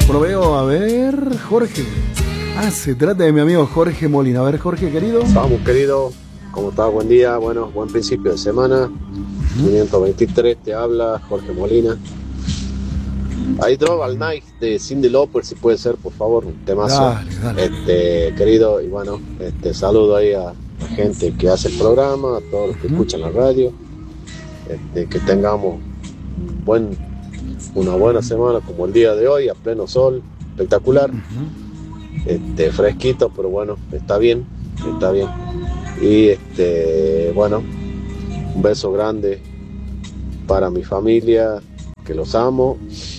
Lo veo, a ver, Jorge. Se trata de mi amigo Jorge Molina. A ver, Jorge, querido. Vamos, querido. ¿Cómo estás? Buen día. Bueno, buen principio de semana. 523 te habla, Jorge Molina. Ahí Drove All Night de Cyndi Lauper, si puede ser, por favor, un temazo. Dale. Querido, y bueno, saludo ahí a la gente que hace el programa, a todos los que escuchan la radio. Que tengamos una buena semana como el día de hoy, a pleno sol, espectacular. Fresquito, pero bueno, está bien. Y bueno, un beso grande para mi familia, que los amo.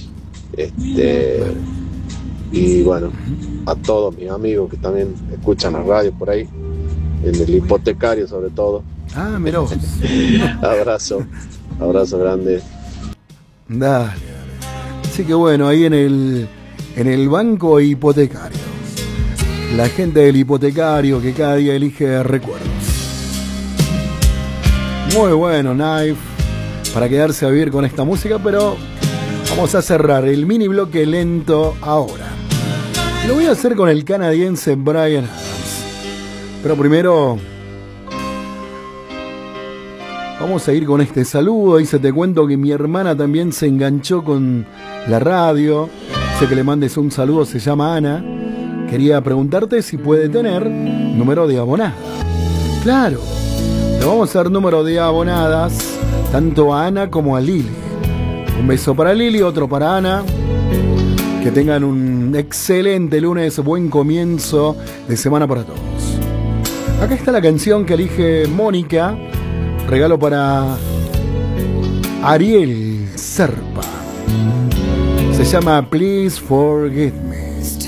Y bueno, a todos mis amigos que también escuchan la radio por ahí, en el hipotecario sobre todo. Mirá. Abrazo grande. Dale. Así que bueno, ahí en el banco hipotecario, la gente del hipotecario que cada día elige recuerdos. Muy bueno, Knife, para quedarse a vivir con esta música, pero vamos a cerrar el mini bloque lento ahora. Lo voy a hacer con el canadiense Bryan Adams. Pero primero vamos a ir con este saludo. Y te cuento que mi hermana también se enganchó con la radio. Sé que le mandes un saludo, se llama Ana. Quería preguntarte si puede tener número de abonada. Claro, le vamos a dar número de abonadas tanto a Ana como a Lili. Un beso para Lili, otro para Ana. Que tengan un excelente lunes, buen comienzo de semana para todos. Acá está la canción que elige Mónica. Regalo para Ariel Serpa. Se llama Please Forgive Me.